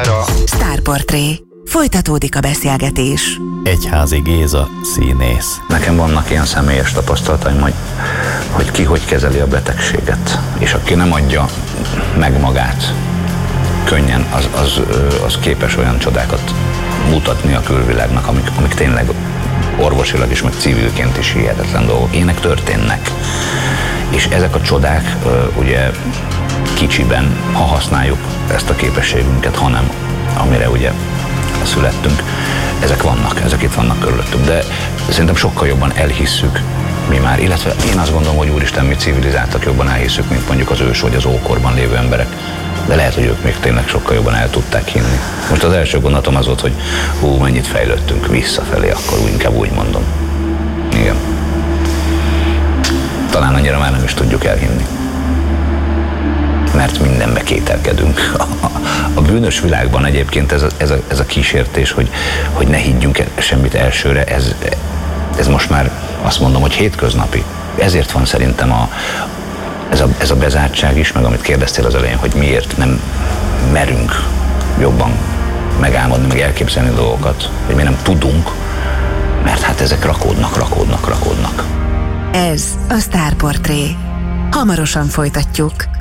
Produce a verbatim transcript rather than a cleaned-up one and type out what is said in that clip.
Pályára. Sztárportré. Folytatódik a beszélgetés. Egyházi Géza, színész. Nekem vannak ilyen személyes tapasztalataim, hogy, hogy ki hogy kezeli a betegséget. És aki nem adja meg magát könnyen, az, az, az képes olyan csodákat mutatni a külvilágnak, amik, amik tényleg orvosilag is, meg civilként is hihetetlen dolgok. Ilyenek történnek. És ezek a csodák ugye kicsiben, ha használjuk ezt a képességünket, hanem amire ugye születtünk, ezek vannak, ezek itt vannak körülöttünk, de szerintem sokkal jobban elhisszük mi már, illetve én azt gondolom, hogy úristen, mi civilizáltak jobban elhisszük, mint mondjuk az ős vagy az ókorban lévő emberek, de lehet, hogy ők még tényleg sokkal jobban el tudták hinni. Most az első gondolatom az volt, hogy hú, mennyit fejlődtünk visszafelé, akkor úgy, inkább úgy mondom. Igen. Talán annyira már nem is tudjuk elhinni. Mert mindenbe kételkedünk. A, a bűnös világban egyébként ez a, ez a, ez a kísértés, hogy, hogy ne higgyünk semmit elsőre, ez, ez most már azt mondom, hogy hétköznapi. Ezért van szerintem a, ez, a, ez a bezártság is, meg amit kérdeztél az elején, hogy miért nem merünk jobban megálmodni, meg elképzelni dolgokat, hogy mi nem tudunk, mert hát ezek rakódnak, rakódnak, rakódnak. Ez a Sztárportré. Hamarosan folytatjuk.